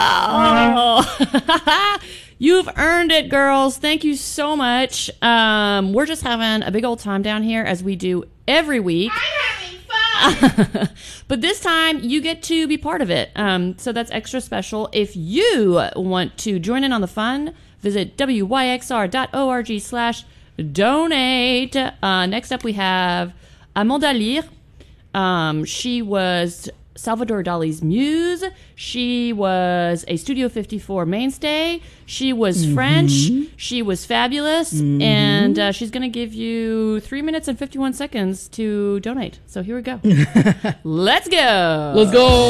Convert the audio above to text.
Oh. You've earned it, girls. Thank you so much. We're just having a big old time down here as we do every week. I'm having fun. But this time you get to be part of it. So that's extra special. If you want to join in on the fun, visit wyxr.org/donate. Next up we have Amanda Lear. She was Salvador Dali's muse. She was a Studio 54 mainstay. She was French. She was fabulous. And she's going to give you 3 minutes and 51 seconds to donate. So here we go. Let's go. Let's go.